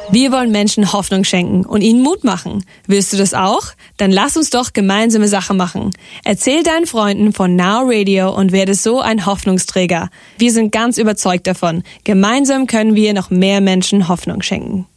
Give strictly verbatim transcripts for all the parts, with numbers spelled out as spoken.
Wir wollen Menschen Hoffnung schenken und ihnen Mut machen. Willst du das auch? Dann lass uns doch gemeinsame Sache machen. Erzähl deinen Freunden von Now Radio und werde so ein Hoffnungsträger. Wir sind ganz überzeugt davon. Gemeinsam können wir noch mehr Menschen Hoffnung schenken.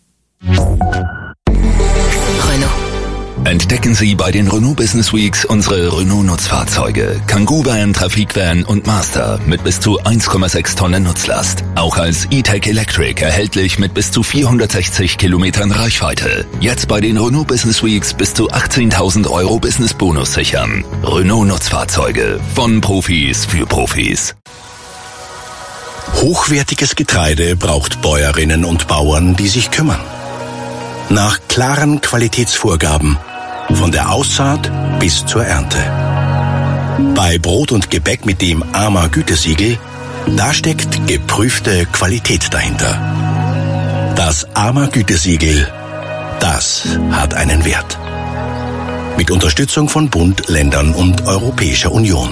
Renault. Entdecken Sie bei den Renault Business Weeks unsere Renault-Nutzfahrzeuge. Kangoo Van, Trafikvan und Master mit bis zu eins Komma sechs Tonnen Nutzlast. Auch als E-Tech Electric erhältlich mit bis zu vierhundertsechzig Kilometern Reichweite. Jetzt bei den Renault Business Weeks bis zu achtzehntausend Euro Business Bonus sichern. Renault-Nutzfahrzeuge von Profis für Profis. Hochwertiges Getreide braucht Bäuerinnen und Bauern, die sich kümmern. Nach klaren Qualitätsvorgaben, von der Aussaat bis zur Ernte. Bei Brot und Gebäck mit dem A M A-Gütesiegel, da steckt geprüfte Qualität dahinter. Das A M A-Gütesiegel, das hat einen Wert. Mit Unterstützung von Bund, Ländern und Europäischer Union.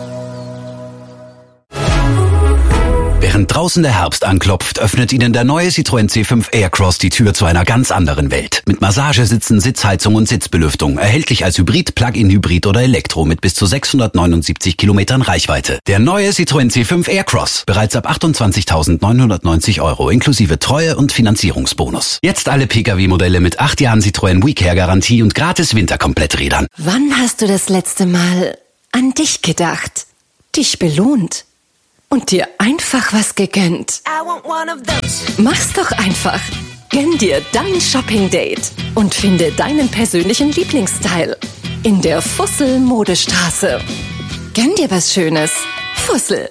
Während draußen der Herbst anklopft, öffnet Ihnen der neue Citroën C fünf Aircross die Tür zu einer ganz anderen Welt. Mit Massagesitzen, Sitzheizung und Sitzbelüftung. Erhältlich als Hybrid, Plug-in-Hybrid oder Elektro mit bis zu sechshundertneunundsiebzig Kilometern Reichweite. Der neue Citroën C fünf Aircross. Bereits ab achtundzwanzigtausendneunhundertneunzig Euro inklusive Treue- und Finanzierungsbonus. Jetzt alle Pkw-Modelle mit acht Jahren Citroën WeCare-Garantie und gratis Winterkompletträdern. Wann hast du das letzte Mal an dich gedacht? Dich belohnt? Und dir einfach was gegönnt? Mach's doch einfach. Gönn dir dein Shopping-Date und finde deinen persönlichen Lieblingsstyle in der Fussel Modestraße. Gönn dir was Schönes. Fussel.